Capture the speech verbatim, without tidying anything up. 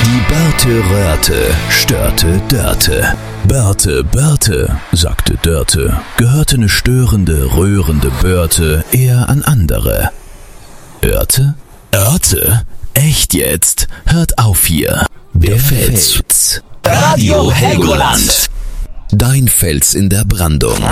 Die Börte-Röhrte störte Dörte. Börte, Börte, sagte Dörte, gehörte ne störende, rührende Börte eher an andere. Örte? Örte? Echt jetzt? Hört auf hier. Der, Der Fels. Fels. Radio Helgoland. Dein Fels in der Brandung.